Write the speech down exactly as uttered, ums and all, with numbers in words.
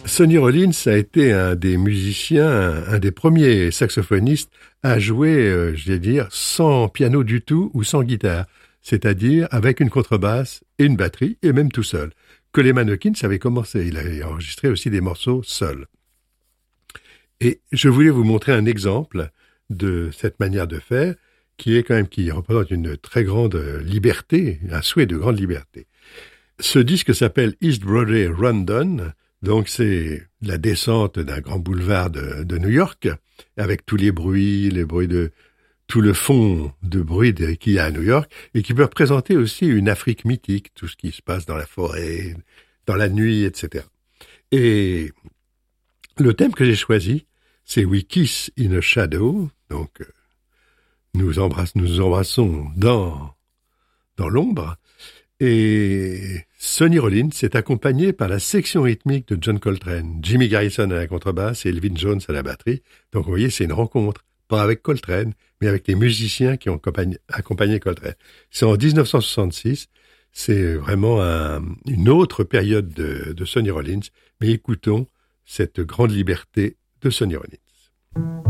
Sonny Rollins a été un des musiciens, un, un des premiers saxophonistes à jouer, euh, je vais dire, sans piano du tout ou sans guitare, c'est-à-dire avec une contrebasse et une batterie, et même tout seul. Coleman Hawkins avait commencé, il avait enregistré aussi des morceaux seul. Et je voulais vous montrer un exemple de cette manière de faire, qui est quand même, qui représente une très grande liberté, un souhait de grande liberté. Ce disque s'appelle East Broadway Rundown, donc c'est la descente d'un grand boulevard de, de New York, avec tous les bruits, les bruits de, tout le fond de bruit de, qu'il y a à New York, et qui peut représenter aussi une Afrique mythique, tout ce qui se passe dans la forêt, dans la nuit, et cetera. Et le thème que j'ai choisi, c'est We Kiss in a Shadow, donc nous embrassons, nous embrassons dans, dans l'ombre, et Sonny Rollins est accompagné par la section rythmique de John Coltrane, Jimmy Garrison à la contrebasse et Elvin Jones à la batterie. Donc vous voyez, c'est une rencontre, pas avec Coltrane, mais avec les musiciens qui ont accompagné, accompagné Coltrane. C'est en dix-neuf cent soixante-six, c'est vraiment un, une autre période de, de Sonny Rollins, mais écoutons cette grande liberté de Sonny Rollins.